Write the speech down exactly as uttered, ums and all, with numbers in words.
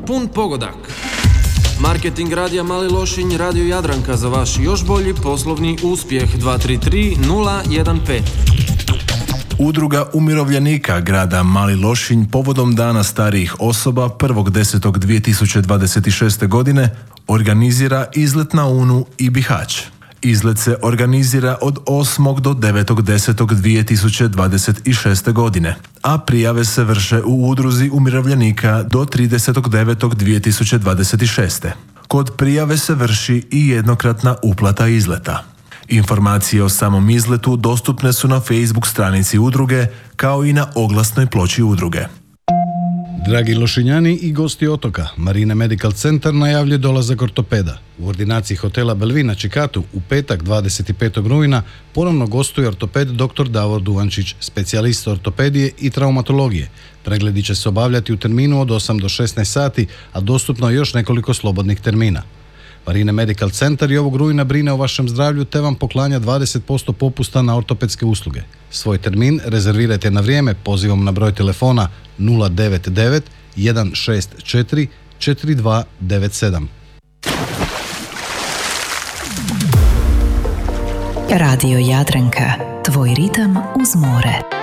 pun pogodak. Marketing radija Mali Lošinj, Radio Jadranka za vaš još bolji poslovni uspjeh. Dva tri tri nula jedan pet. Udruga umirovljenika grada Mali Lošinj povodom Dana starijih osoba prvog desetog dvije tisuće dvadeset šeste. godine organizira izlet na Unu i Bihać. Izlet se organizira od osmog do devetog desetog dvije tisuće dvadeset šeste. godine, a prijave se vrše u Udruzi umirovljenika do tridesetog devetog dvije tisuće dvadeset šeste. Kod prijave se vrši i jednokratna uplata izleta. Informacije o samom izletu dostupne su na Facebook stranici udruge, kao i na oglasnoj ploči udruge. Dragi Lošinjani i gosti otoka, Marine Medical Centar najavljuje dolazak ortopeda. U ordinaciji hotela Belvina Čikatu u petak dvadeset petog rujna ponovno gostuje ortoped dr. Davor Duvančić, specijalist ortopedije i traumatologije. Pregledi će se obavljati u terminu od osam do šesnaest sati, a dostupno je još nekoliko slobodnih termina. Marine Medical Centar i ovog rujna brine o vašem zdravlju te vam poklanja dvadeset posto popusta na ortopedske usluge. Svoj termin rezervirajte na vrijeme pozivom na broj telefona nula devet devet jedan šest četiri četiri dva devet sedam. Radio Jadranka, tvoj ritam uz more.